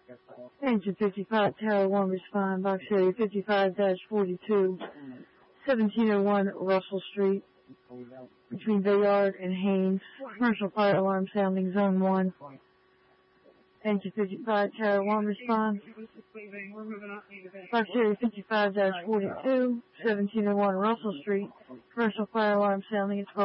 Engine 55, Tower 1, respond. Box area 55-42, 1701 Russell Street, between Bayard and Haynes. Commercial fire alarm sounding zone 1. Engine 55, Tower 1, respond. Box area 55-42, 1701 Russell Street. Commercial fire alarm sounding at 12.